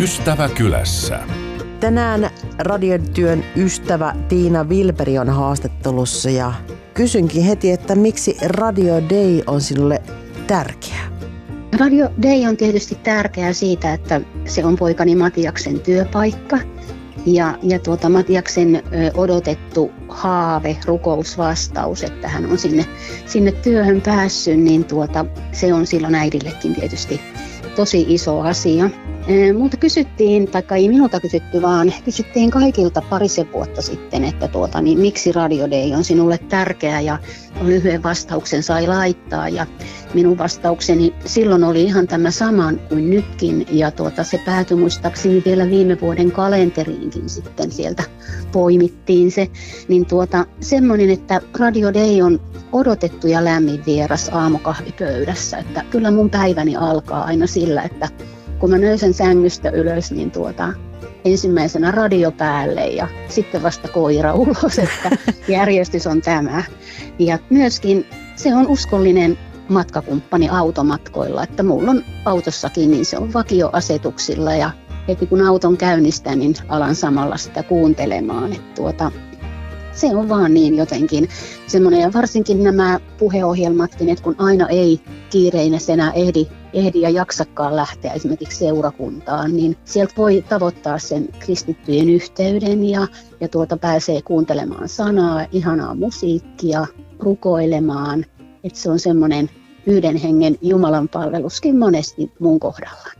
Ystävä kylässä. Tänään radiotyön ystävä Tiina Wilberg on haastattelussa ja kysynkin heti, että miksi Radio Day on sinulle tärkeä? Radio Day on tietysti tärkeää siitä, että se on poikani Matiaksen työpaikka ja Matiaksen odotettu haave, rukousvastaus, että hän on sinne työhön päässyt, niin se on silloin äidillekin tietysti tosi iso asia. Multa kysyttiin, tai ei minulta kysytty, vaan kysyttiin kaikilta parisen vuotta sitten, että miksi Radio Day on sinulle tärkeä, ja lyhyen vastauksen sai laittaa. Ja minun vastaukseni silloin oli ihan tämä sama kuin nytkin, ja se päätyi muistaakseni vielä viime vuoden kalenteriinkin sitten sieltä poimittiin se. Niin semmoinen, että Radio Day on odotettu ja lämmin vieras aamukahvipöydässä, että kyllä mun päiväni alkaa aina sillä, että kun mä nöysän sängystä ylös, niin ensimmäisenä radio päälle ja sitten vasta koira ulos, että järjestys on tämä. Ja myöskin se on uskollinen matkakumppani automatkoilla, että mulla on autossakin, niin se on vakioasetuksilla ja heti kun auton käynnistää, niin alan samalla sitä kuuntelemaan. Että se on vaan niin jotenkin semmoinen, ja varsinkin nämä puheohjelmatkin, että kun aina ei kiireinäisenä ehdi ja jaksakaan lähteä esimerkiksi seurakuntaan, niin sieltä voi tavoittaa sen kristittyjen yhteyden ja pääsee kuuntelemaan sanaa, ihanaa musiikkia, rukoilemaan. Että se on semmoinen yhden hengen Jumalan palveluskin monesti mun kohdallani.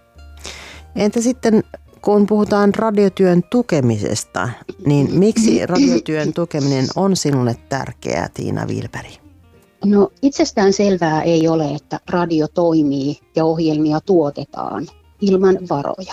Entä sitten, kun puhutaan radiotyön tukemisesta, niin miksi radiotyön tukeminen on sinulle tärkeää, Tiina Wilberg? No itsestään selvää ei ole, että radio toimii ja ohjelmia tuotetaan ilman varoja.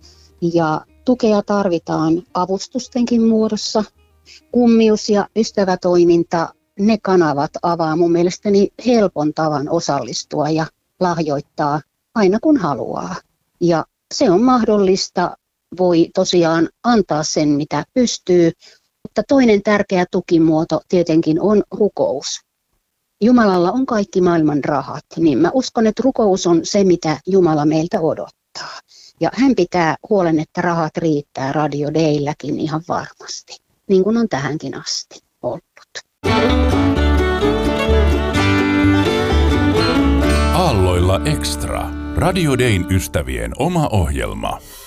Ja tukea tarvitaan avustustenkin muodossa. Kummius- ja ystävätoiminta, ne kanavat avaa mun mielestäni helpon tavan osallistua ja lahjoittaa aina kun haluaa. Ja se on mahdollista, voi tosiaan antaa sen mitä pystyy, mutta toinen tärkeä tukimuoto tietenkin on rukous. Jumalalla on kaikki maailman rahat, niin mä uskon, että rukous on se, mitä Jumala meiltä odottaa. Ja hän pitää huolen, että rahat riittää Radio Daylläkin ihan varmasti, niin kuin on tähänkin asti ollut. Aalloilla Extra. Radio Dayn ystävien oma ohjelma.